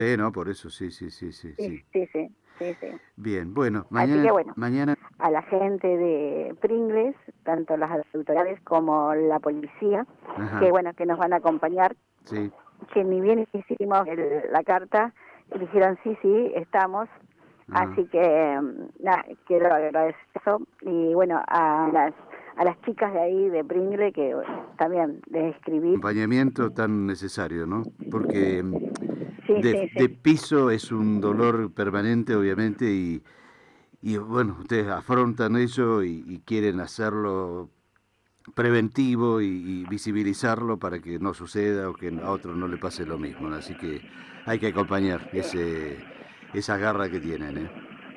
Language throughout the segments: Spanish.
No, por eso, sí, sí, sí, sí, Sí, sí. sí, sí, sí, sí. Bien, bueno, Así que mañana, bueno, mañana, a la gente de Pringles, tanto las autoridades como la policía, que ajá, bueno, que nos van a acompañar, sí, que ni bien hicimos la carta, y dijeron sí, sí, estamos. ajá. Así que nada, quiero agradecer eso y bueno, a las chicas de ahí de Pringle que también les escribí. Acompañamiento tan necesario, ¿no? Porque Sí, sí, de sí. piso es un dolor permanente, obviamente, y bueno, ustedes afrontan eso y quieren hacerlo preventivo y visibilizarlo para que no suceda o que a otro no le pase lo mismo, ¿no? Así que hay que acompañar esa garra que tienen, ¿eh?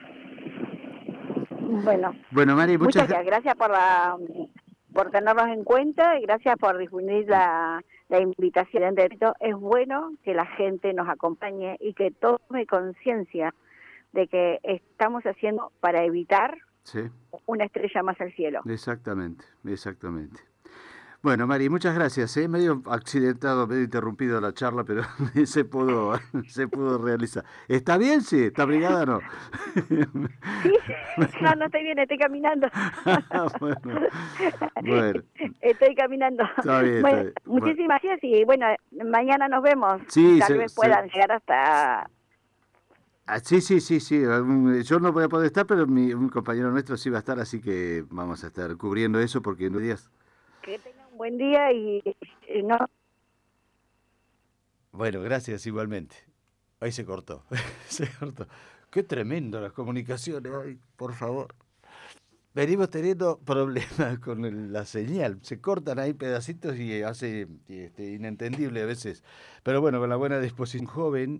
Bueno, Bueno, Mari, muchas gracias por tenernos en cuenta y gracias por difundir la invitación. De hecho, es bueno que la gente nos acompañe y que tome conciencia de que estamos haciendo para evitar sí, una estrella más al cielo. exactamente, exactamente. Bueno, Mari, muchas gracias, ¿eh? Medio accidentado, medio interrumpido la charla, pero se pudo, se pudo realizar. ¿Está bien? Sí, ¿está brigada? No. Sí, no, no estoy bien, estoy caminando. Bueno, bueno, Estoy caminando. está bien, está Bueno, bien. Bueno, muchísimas gracias y bueno, mañana nos vemos y sí, tal vez puedan llegar hasta... sí, sí, sí, sí. Yo no voy a poder estar, pero un compañero nuestro sí va a estar, así que vamos a estar cubriendo eso porque en 2 días. Que tengan un buen día y no... Bueno, gracias igualmente. Ahí se cortó. Se cortó. Qué tremendo las comunicaciones hoy, por favor. Venimos teniendo problemas con la señal. Se cortan ahí pedacitos y hace inentendible a veces. Pero bueno, con la buena disposición. Un joven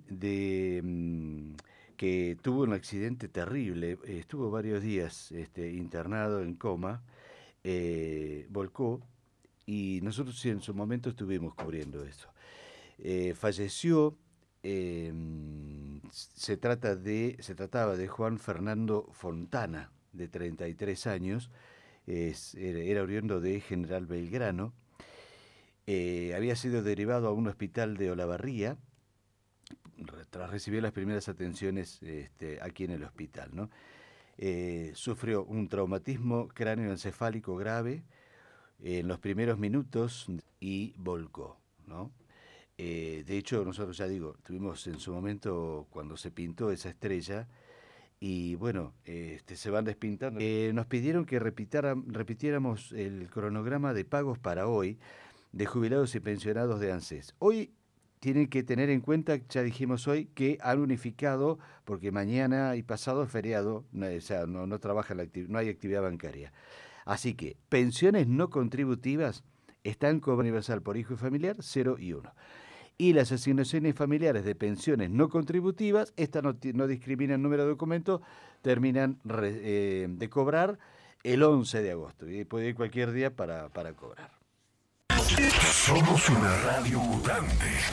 que tuvo un accidente terrible, estuvo varios días internado en coma, volcó y nosotros sí en su momento estuvimos cubriendo eso. Falleció, eh, se trataba de Juan Fernando Fontana, de 33 años, era oriundo de General Belgrano, había sido derivado a un hospital de Olavarría, tras recibir las primeras atenciones aquí en el hospital, ¿no? Sufrió un traumatismo cráneoencefálico grave en los primeros minutos y volcó, ¿no? De hecho, nosotros ya digo, tuvimos en su momento cuando se pintó esa estrella y bueno, se van despintando. Nos pidieron que repitiéramos el cronograma de pagos para hoy de jubilados y pensionados de ANSES. Hoy tienen que tener en cuenta, ya dijimos hoy, que han unificado, porque mañana y pasado es feriado, no, o sea, no trabaja no hay actividad bancaria. Así que pensiones no contributivas están con universal por hijo y familiar 0 y 1. Y las asignaciones familiares de pensiones no contributivas, estas no discriminan número de documento, terminan de cobrar el 11 de agosto. Y puede ir cualquier día para cobrar. Somos una radio mutante.